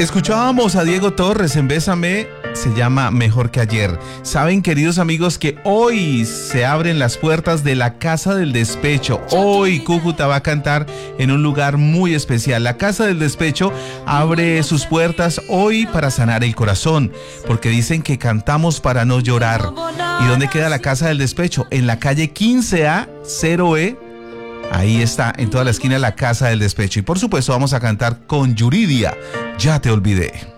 Escuchábamos a Diego Torres en Bésame, se llama Mejor que ayer. Saben, queridos amigos, que hoy se abren las puertas de la Casa del Despecho. Hoy Cúcuta va a cantar en un lugar muy especial. La Casa del Despecho abre sus puertas hoy para sanar el corazón, porque dicen que cantamos para no llorar. ¿Y dónde queda la Casa del Despecho? En la calle 15A 0E. Ahí está, en toda la esquina, la Casa del Despecho. Y por supuesto vamos a cantar con Yuridia, Ya te olvidé.